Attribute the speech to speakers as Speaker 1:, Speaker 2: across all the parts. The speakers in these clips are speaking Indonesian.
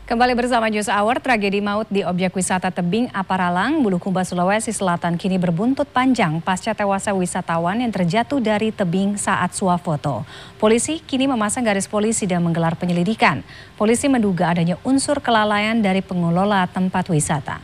Speaker 1: Kembali bersama News Hour, tragedi maut di objek wisata tebing Aparalang, Bulukumba, Sulawesi Selatan kini berbuntut panjang pasca tewasnya wisatawan yang terjatuh dari tebing saat swafoto. Polisi kini memasang garis polisi dan menggelar penyelidikan. Polisi menduga adanya unsur kelalaian dari pengelola tempat wisata.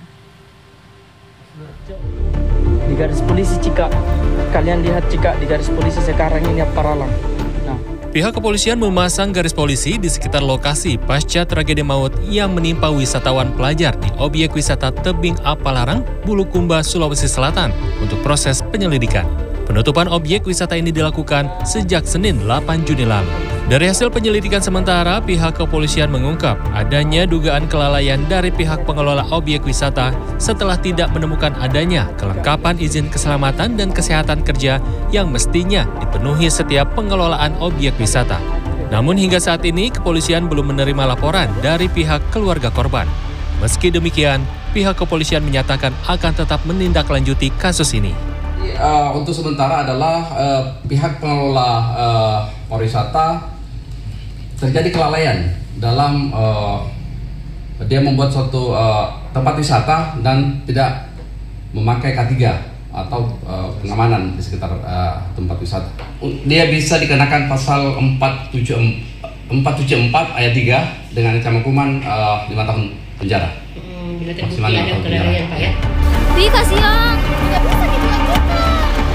Speaker 2: Di garis polisi Cika, kalian lihat Cika di garis polisi sekarang ini Aparalang.
Speaker 3: Pihak kepolisian memasang garis polisi di sekitar lokasi pasca tragedi maut yang menimpa wisatawan pelajar di objek wisata tebing Apalaran, Bulukumba, Sulawesi Selatan untuk proses penyelidikan. Penutupan objek wisata ini dilakukan sejak Senin 8 Juni lalu. Dari hasil penyelidikan sementara, pihak kepolisian mengungkap adanya dugaan kelalaian dari pihak pengelola objek wisata setelah tidak menemukan adanya kelengkapan izin keselamatan dan kesehatan kerja yang mestinya dipenuhi setiap pengelolaan objek wisata. Namun hingga saat ini, kepolisian belum menerima laporan dari pihak keluarga korban. Meski demikian, pihak kepolisian menyatakan akan tetap menindaklanjuti kasus ini.
Speaker 4: Untuk sementara adalah pihak pengelola pariwisata terjadi kelalaian dalam dia membuat suatu tempat wisata dan tidak memakai K3 atau pengamanan di sekitar tempat wisata. Dia bisa dikenakan pasal 474 ayat 3 dengan ancaman hukuman 5 tahun penjara.
Speaker 5: Bila terbukti ada kelalaian, Pak, ya?
Speaker 6: Ih, kasihan. Nggak bisa gitu lagi, Pak.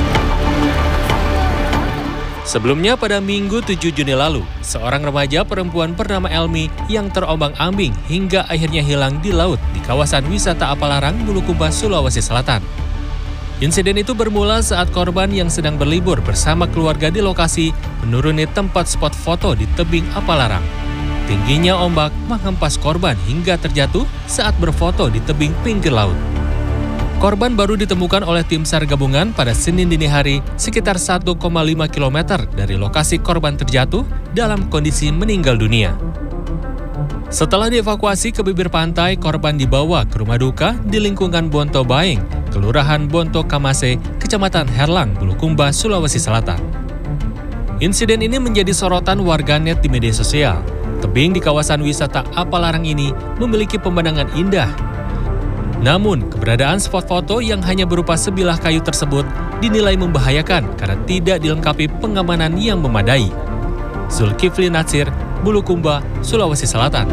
Speaker 3: Sebelumnya pada Minggu 7 Juni lalu, seorang remaja perempuan bernama Elmi yang terombang-ambing hingga akhirnya hilang di laut di kawasan wisata Apalaran, Bulukumba, Sulawesi Selatan. Insiden itu bermula saat korban yang sedang berlibur bersama keluarga di lokasi menuruni tempat spot foto di tebing Apalaran. Tingginya ombak menghempas korban hingga terjatuh saat berfoto di tebing pinggir laut. Korban baru ditemukan oleh tim SAR gabungan pada Senin dini hari sekitar 1,5 km dari lokasi korban terjatuh dalam kondisi meninggal dunia. Setelah dievakuasi ke bibir pantai, korban dibawa ke rumah duka di lingkungan Bonto Baeng, Kelurahan Bonto Kamase, Kecamatan Herlang, Bulukumba, Sulawesi Selatan. Insiden ini menjadi sorotan warganet di media sosial. Tebing di kawasan wisata Apalaran ini memiliki pemandangan indah. Namun, keberadaan spot foto yang hanya berupa sebilah kayu tersebut dinilai membahayakan karena tidak dilengkapi pengamanan yang memadai. Zulkifli Natsir, Bulukumba, Sulawesi Selatan.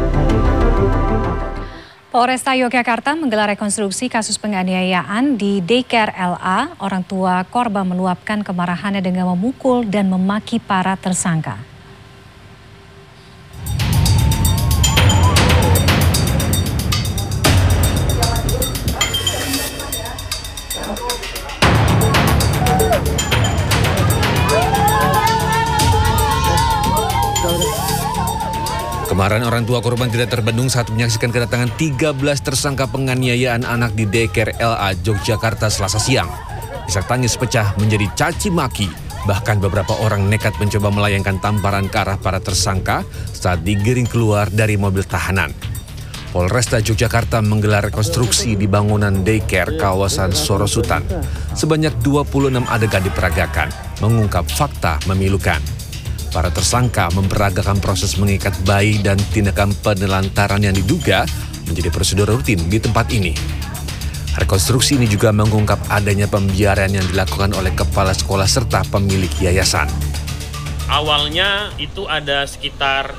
Speaker 1: Polresta Yogyakarta menggelar rekonstruksi kasus penganiayaan di daycare LA. Orang tua korban meluapkan kemarahannya dengan memukul dan memaki para tersangka.
Speaker 7: Kemarahan orang tua korban tidak terbendung saat menyaksikan kedatangan 13 tersangka penganiayaan anak di daycare LA Yogyakarta Selasa siang. Isak tangis pecah menjadi caci maki, bahkan beberapa orang nekat mencoba melayangkan tamparan ke arah para tersangka saat digiring keluar dari mobil tahanan. Polresta Yogyakarta menggelar rekonstruksi di bangunan daycare kawasan Sorosutan. Sebanyak 26 adegan diperagakan, mengungkap fakta memilukan. Para tersangka memperagakan proses mengikat bayi dan tindakan penelantaran yang diduga menjadi prosedur rutin di tempat ini. Rekonstruksi ini juga mengungkap adanya pembiaran yang dilakukan oleh kepala sekolah serta pemilik yayasan.
Speaker 8: Awalnya itu ada sekitar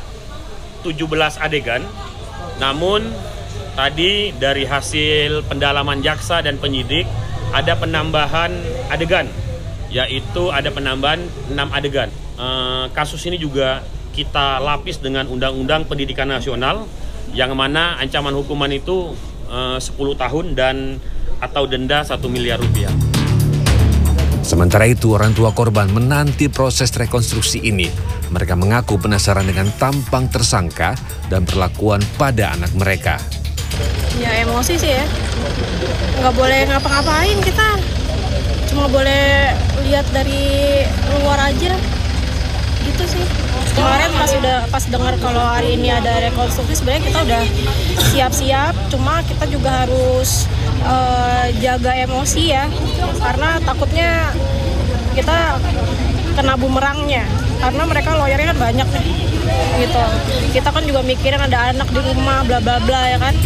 Speaker 8: 17 adegan, namun tadi dari hasil pendalaman jaksa dan penyidik ada penambahan adegan, yaitu ada penambahan 6 adegan. Kasus ini juga kita lapis dengan Undang-Undang Pendidikan Nasional yang mana ancaman hukuman itu 10 tahun dan atau denda 1 miliar rupiah.
Speaker 7: Sementara itu, orang tua korban menanti proses rekonstruksi ini. Mereka mengaku penasaran dengan tampang tersangka dan perlakuan pada anak mereka.
Speaker 9: Ya emosi sih ya, nggak boleh ngapa-ngapain kita, cuma boleh lihat dari luar aja. Gitu sih. Kemarin pas dengar kalau hari ini ada rekonstruksi, sebenarnya kita udah siap-siap, cuma kita juga harus jaga emosi ya, karena takutnya kita kena bumerangnya, karena mereka lawyernya kan banyak nih. gitu. Kita kan juga mikirin ada anak di rumah, bla bla bla ya kan.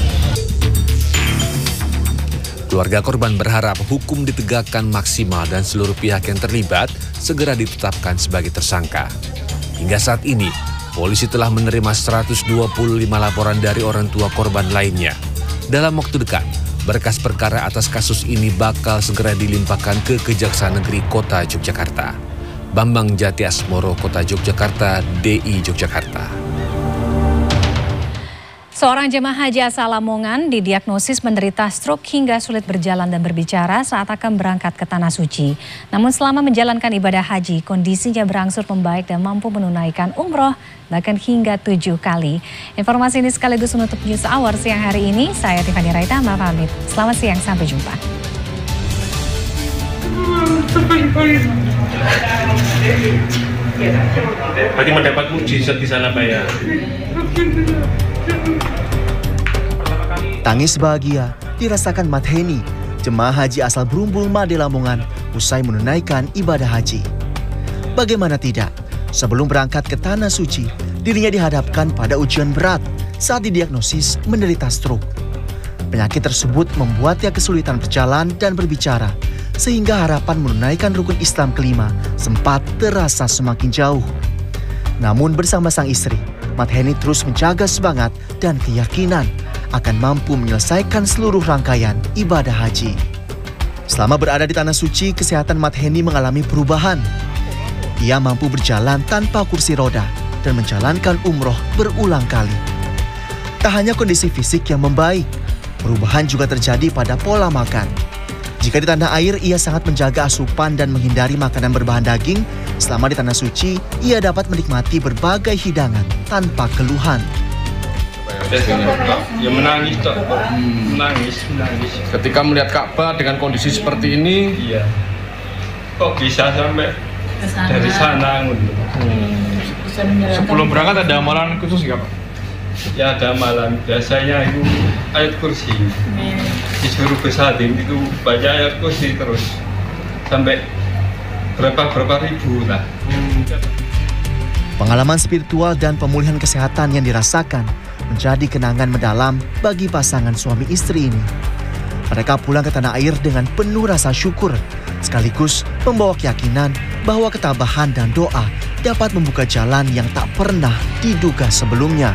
Speaker 7: Keluarga korban berharap hukum ditegakkan maksimal dan seluruh pihak yang terlibat segera ditetapkan sebagai tersangka. Hingga saat ini, polisi telah menerima 125 laporan dari orang tua korban lainnya. Dalam waktu dekat, berkas perkara atas kasus ini bakal segera dilimpahkan ke Kejaksaan Negeri Kota Yogyakarta. Bambang Jati Asmoro, Kota Yogyakarta, DI Yogyakarta.
Speaker 1: Seorang jemaah haji asal Lamongan didiagnosis menderita stroke hingga sulit berjalan dan berbicara saat akan berangkat ke Tanah Suci. Namun selama menjalankan ibadah haji, kondisinya berangsur membaik dan mampu menunaikan umroh bahkan hingga 7 kali. Informasi ini sekaligus menutup News Hour siang hari ini. Saya Tiffany Raitama pamit. Selamat siang, sampai jumpa.
Speaker 8: Berarti mendapat mujizat di sana, Pak ya?
Speaker 10: Tangis bahagia dirasakan Mat Heni, jemaah haji asal Brumbul Made Lamongan, usai menunaikan ibadah haji. Bagaimana tidak, sebelum berangkat ke Tanah Suci, dirinya dihadapkan pada ujian berat saat didiagnosis menderita stroke. Penyakit tersebut membuatnya kesulitan berjalan dan berbicara, sehingga harapan menunaikan rukun Islam kelima sempat terasa semakin jauh. Namun bersama sang istri, Mat Heni terus menjaga semangat dan keyakinan akan mampu menyelesaikan seluruh rangkaian ibadah haji. Selama berada di Tanah Suci, kesehatan Mat Heni mengalami perubahan. Ia mampu berjalan tanpa kursi roda dan menjalankan umroh berulang kali. Tak hanya kondisi fisik yang membaik, perubahan juga terjadi pada pola makan. Jika di tanah air, ia sangat menjaga asupan dan menghindari makanan berbahan daging. Selama di Tanah Suci, ia dapat menikmati berbagai hidangan tanpa keluhan.
Speaker 11: Ya menangis, menangis.
Speaker 4: Ketika melihat Ka'bah dengan kondisi seperti ini,
Speaker 11: iya. Kok bisa sampai dari sana?
Speaker 12: Sebelum berangkat ada amalan khusus nggak, Pak?
Speaker 11: Ya ada amalan. Biasanya itu ayat kursi. Disuruh besatin itu baca ayat kursi terus sampai berapa ribu lah.
Speaker 10: Pengalaman spiritual dan pemulihan kesehatan yang dirasakan menjadi kenangan mendalam bagi pasangan suami istri ini. Mereka pulang ke tanah air dengan penuh rasa syukur, sekaligus membawa keyakinan bahwa ketabahan dan doa dapat membuka jalan yang tak pernah diduga sebelumnya.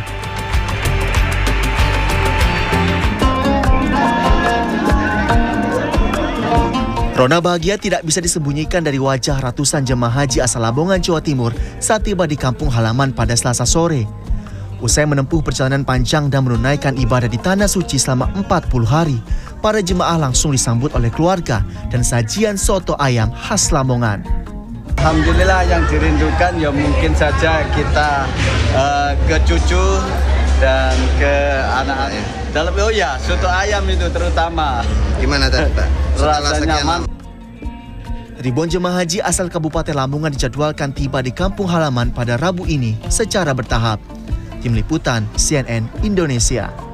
Speaker 10: Rona bahagia tidak bisa disembunyikan dari wajah ratusan jemaah haji asal Lamongan, Jawa Timur saat tiba di kampung halaman pada Selasa sore. Usai menempuh perjalanan panjang dan menunaikan ibadah di Tanah Suci selama 40 hari, para jemaah langsung disambut oleh keluarga dan sajian soto ayam khas Lamongan.
Speaker 13: Alhamdulillah, yang dirindukan ya mungkin saja kita ke cucu dan ke anak-anak. Oh ya, soto ayam itu terutama.
Speaker 14: Gimana tadi, Pak?
Speaker 13: Rasanya mantap.
Speaker 10: Ribuan jemaah haji asal Kabupaten Lamongan dijadwalkan tiba di kampung halaman pada Rabu ini secara bertahap. Tim Liputan CNN Indonesia.